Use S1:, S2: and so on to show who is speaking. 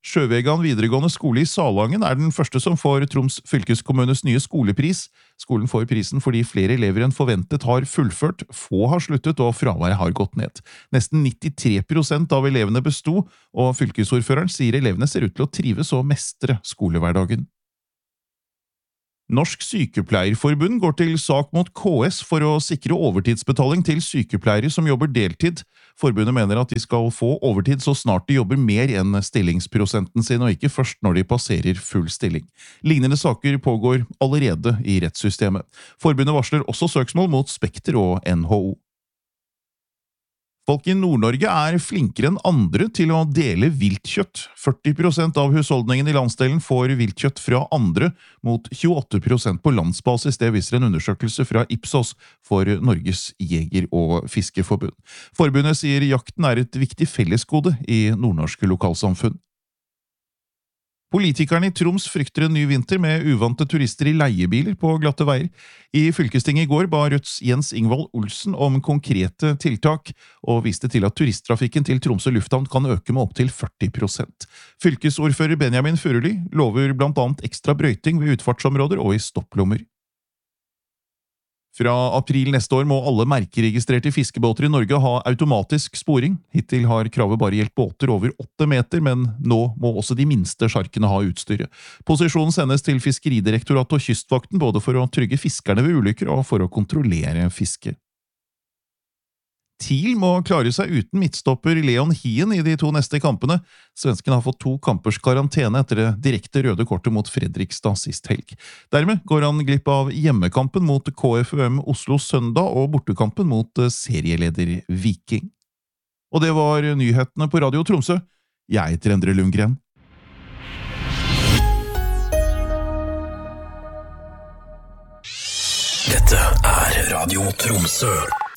S1: Sjøvegan videregående skole i Salangen den første som får Troms fylkeskommunes nye skolepris. Skolen får prisen fordi flere elever enn forventet har fullført, få har sluttet og fraværet har gått ned. Nesten 93% av elevene besto, og fylkesordføreren sier elevene ser ut til å trives og mestre skolehverdagen. Norsk Sykepleierforbund går til sak mot KS for å sikre overtidsbetaling til sykepleiere som jobber deltid. Forbundet mener at de skal få overtid så snart de jobber mer enn stillingsprosenten sin, og ikke først når de passerer full stilling. Lignende saker pågår allerede i rettssystemet. Forbundet varsler også søksmål mot Spekter og NHO. Folk i Nord-Norge flinkere enn andre til å dele viltkjøtt. 40% av husholdningen i landsdelen får viltkjøtt fra andre, mot 28% på landsbasis. Det viser en undersøkelse fra Ipsos for Norges Jeger- og Fiskerforbund. Forbundet sier jakten et viktig fellesgode i nordnorske lokalsamfunn. Politikerne i Troms frykter en ny vinter med uvante turister i leiebiler på glatte veier. I fylkestinget i går ba Rødts Jens Ingvald Olsen om konkrete tiltak, og viste til at turisttrafikken til Tromsø lufthavn kan øke med opp til 40%. Fylkesordfører Benjamin Furuli lover blant annet ekstra brøyting ved utfartsområder og i stopplommer. Fra april neste år må alle merkeregistrerte fiskebåter i Norge ha automatisk sporing. Hittil har kravet bare gjeldt båter over 8 meter, men nå må også de minste sjarkene ha utstyret. Posisjonen sendes til Fiskeridirektoratet og Kystvakten, både for å trygge fiskerne ved ulykker og for å kontrollere fiske. TIL må klare seg uten midtstopper Leon Hien i de 2 neste kampene. Svensken har fått 2 kampers karantene etter det direkte røde kortet mot Fredrikstad sist helg. Dermed går han glipp av hjemmekampen mot KFUM Oslo søndag og bortekampen mot serieleder Viking. Og det var nyhetene på Radio Tromsø. Jeg heter Endre Lundgren.
S2: Dette Radio Tromsø.